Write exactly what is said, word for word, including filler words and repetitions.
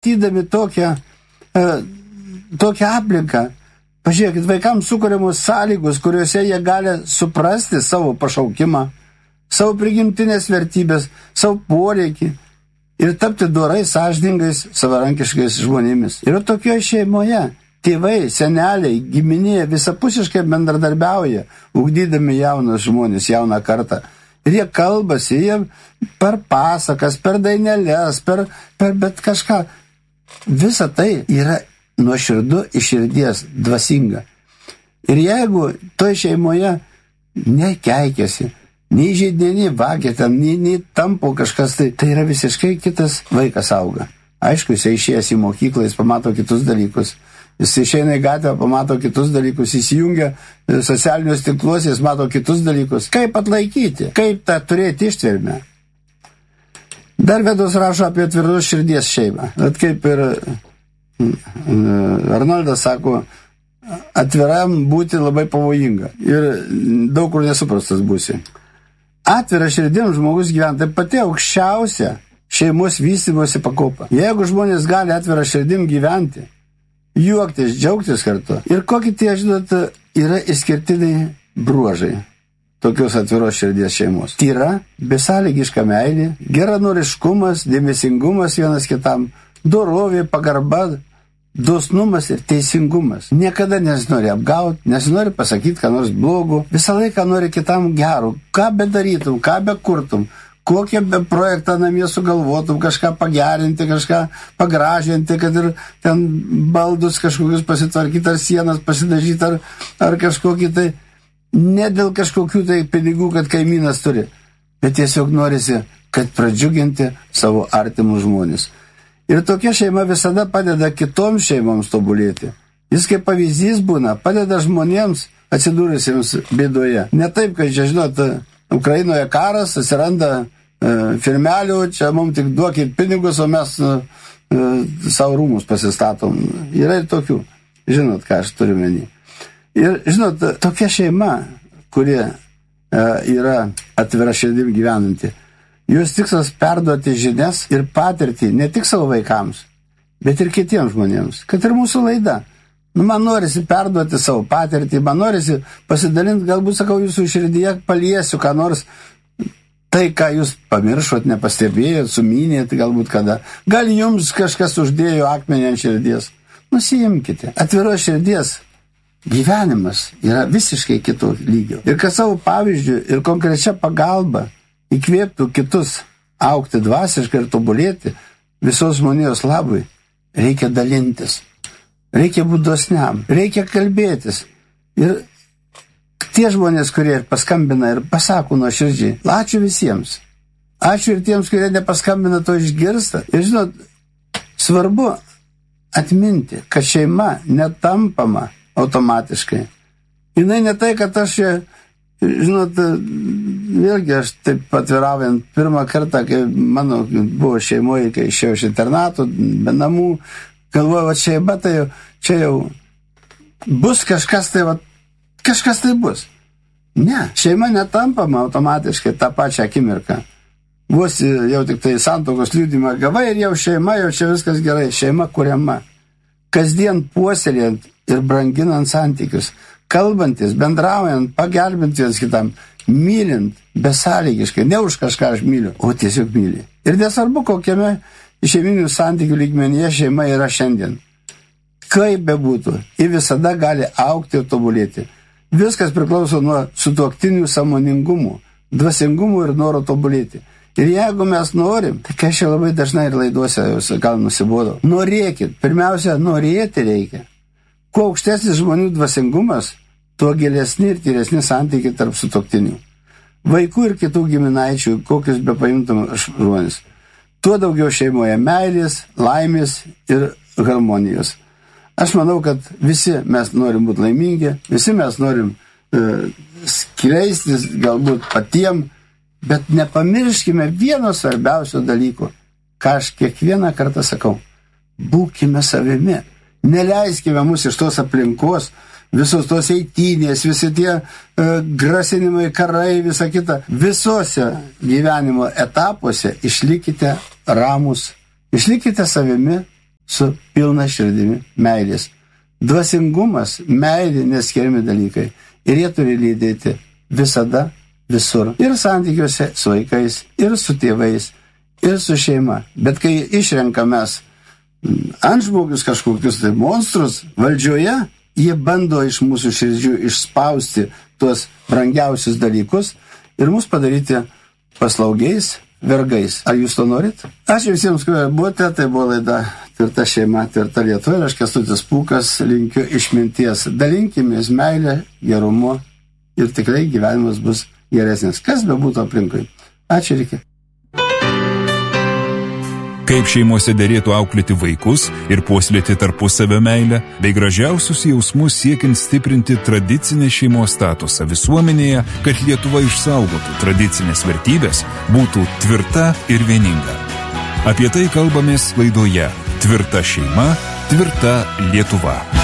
matydami tokią, e, tokią aplinką, pažiūrėkit, vaikams sukuriamos sąlygos, kuriuose jie gali suprasti savo pašaukimą, savo prigimtinės vertybės, savo poreikį ir tapti dorai, sąžiningais, savarankiškais žmonėmis. Ir tokioje šeimoje tėvai, seneliai, giminė visapusiškai bendradarbiauja, ugdydami jaunus žmonės, jauną kartą. Ir jie kalbasi, jie per pasakas, per dainelės, per, per bet kažką. Visa tai yra nuoširdu iš širdies, dvasinga. Ir jeigu toj šeimoje nekeikiasi, nei žaidė, nei vagė, ten, nei, nei tampo kažkas, tai, tai yra visiškai kitas vaikas auga. Aišku, jis išėjęs į mokyklą, jis pamato kitus dalykus. Jis išeina į gatvę, pamato kitus dalykus, įsijungia socialinius tinkluos, jis mato kitus dalykus. Kaip atlaikyti? Kaip tą turėti ištvermę? Dar Vedos rašo apie tvirtos širdies šeimą. Bet kaip ir Arnoldas sako, atviram būti labai pavojinga. Ir daug kur nesuprastas būsi. Atvira širdim žmogus gyvena, tai pati aukščiausia šeimos vystymosi pakopa. Jeigu žmonės gali atvira širdim gyventi, juoktis, džiaugtis kartu. Ir kokie tie, žinot, yra išskirtiniai bruožai tokios atviros širdies šeimos. Tyra, besąlygiška meilė, geranoriškumas, dėmesingumas vienas kitam, dorovė, pagarba, dosnumas ir teisingumas. Niekada nesinori apgauti, nesinori pasakyti, ką nors blogo, visą laiką nori kitam gerų, ką bedarytum, ką bekurtum, kokią be projektą namie sugalvotum, kažką pagerinti, kažką pagražinti, kad ir ten baldus kažkokius pasitvarkyti, ar sienas pasidažyti, ar, ar kažkokį tai, ne dėl kažkokių tai pinigų, kad kaimynas turi, bet tiesiog norisi, kad pradžiuginti savo artimus žmonės. Ir tokia šeima visada padeda kitoms šeimoms tobulėti. Jis kaip pavyzdys būna, padeda žmonėms atsidūrusiems bėdoje. Ne taip, kad čia, žinot, Ukrainoje karas, atsiranda e, firmelių, čia mums tik duokit pinigus, o mes e, savo rūmus pasistatom. Yra ir tokių. Žinot, ką aš turiu menį. Ir, žinot, tokia šeima, kuri e, yra atvira širdim gyvenanti, jos tikslas perduoti žinias ir patirtį ne tik savo vaikams, bet ir kitiems žmonėms. Kad ir mūsų laida. Nu, man norisi perduoti savo patirtį, man norisi pasidalinti, galbūt, sakau, jūsų širdyje paliesiu, ką nors tai, ką jūs pamiršot, nepastebėjot, suminėt, galbūt kada. Gal jums kažkas uždėjo akmenį ant širdies. Nusiimkite. Atviros širdies gyvenimas yra visiškai kito lygio. Ir kad savo pavyzdžių ir konkrečia pagalba įkvėptų kitus augti dvasiškai ir tobulėti visos žmonijos labui, reikia dalintis. Reikia būti dosniam, reikia kalbėtis. Ir tie žmonės, kurie paskambina ir pasako nuoširdžiai, ačiū visiems. Ačiū ir tiems, kurie nepaskambina, to išgirsta. Ir žinot, svarbu atminti, kad šeima netampama automatiškai. Jinai ne tai, kad aš, žinot, vėlgi aš taip atviraujant pirmą kartą, kai mano buvo šeimoje, kai išėjau iš internato, be namų, galvoju, va šeima, tai jau, čia jau bus kažkas tai, va, kažkas tai bus. Ne, šeima netampama automatiškai tą pačią akimirką. Vos jau tik tai santuokos liudymą gavai ir jau šeima, jau čia viskas gerai. Šeima kuriama. Kasdien puoselėjant ir branginant santykius, kalbantis, bendraujant, pagelbint vienas kitam, mylint, besąlygiškai, ne už kažką aš myliu, o tiesiog myli. Ir nesvarbu, kokiame šeiminių santykių lygmenyje šeima yra šiandien. Kaip bebūtų, ji visada gali augti ir tobulėti. Viskas priklauso nuo sutuoktinių sąmoningumų, dvasingumų ir noro tobulėti. Ir jeigu mes norim, tai kai aš labai dažnai ir laiduose gal nusibodau, norėkit, pirmiausia, norėti reikia. Kuo aukštesnis žmonių dvasingumas, tuo gilesni ir tyresni santykiai tarp sutuoktinių. Vaikų ir kitų giminaičių, kokius be paimtum žmonės. Tuo daugiau šeimoje meilės, laimės ir harmonijos. Aš manau, kad visi mes norim būti laimingi, visi mes norim e, skleistis galbūt patiem, bet nepamirškime vieno svarbiausio dalyko, ką aš kiekvieną kartą sakau. Būkime savimi. Neleiskime mus iš tos aplinkos, visos tos eitynės, visi tie e, grasinimai, karai, visa kita. Visose gyvenimo etapuose išlikite ramus, išlikite savimi su pilna širdimi meilės. Dvasingumas, meilė neskiriami dalykai. Ir jie turi lydėti visada, visur. Ir santykiuose su vaikais, ir su tėvais, ir su šeima. Bet kai išrenkamės antžmogius kažkokius tai monstrus valdžioje, jie bando iš mūsų širdžių išspausti tuos brangiausius dalykus ir mus padaryti paslaugiais, vergais. Ar jūs to norit? Ačiū visiems, kurie buvote. Tai buvo laida Tvirta šeima, tvirta Lietuva. Ir aš Kęstutis Pūkas linkiu išminties. Dalinkimės meilę, gerumu ir tikrai gyvenimas bus geresnis. Kas be būtų aplinkui. Ačiū ir iki. Kaip šeimose derėtų auklėti vaikus ir puoselėti tarpusavio meilę, bei gražiausius jausmus siekiant stiprinti tradicinę šeimos statusą visuomenėje, kad Lietuva išsaugotų tradicinės vertybės, būtų tvirta ir vieninga. Apie tai kalbamės laidoje Tvirta šeima, tvirta Lietuva.